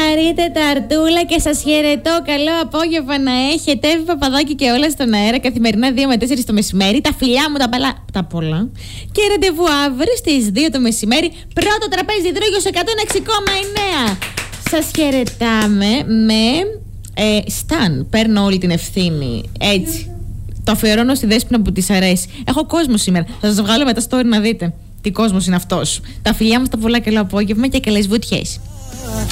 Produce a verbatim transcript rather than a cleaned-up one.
Καλή Τεταρτούλα και σας χαιρετώ. Καλό απόγευμα να έχετε. Εύη Παπαδάκη και όλα στον αέρα. Καθημερινά δύο με τέσσερις το μεσημέρι. Τα φιλιά μου τα, παλά... τα πολλά. Και ραντεβού αύριο στις δύο το μεσημέρι. Πρώτο τραπέζι Δρόγιος εκατόν έξι κόμμα εννέα. Σας χαιρετάμε με ε, Σταν. Παίρνω όλη την ευθύνη. Έτσι. Το αφιερώνω στη Δέσποινα που της αρέσει. Έχω κόσμο σήμερα. Θα σας βγάλω μετά story να δείτε τι κόσμος είναι αυτός. Τα φιλιά μου στα πολλά, καλό απόγευμα και καλές βουτιές.